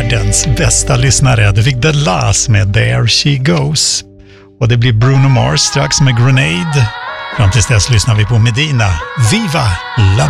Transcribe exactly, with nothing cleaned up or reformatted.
världens bästa lyssnare. Du fick The Lass med There She Goes. Och det blir Bruno Mars strax med Grenade. Fram tills dess lyssnar vi på Medina. Viva la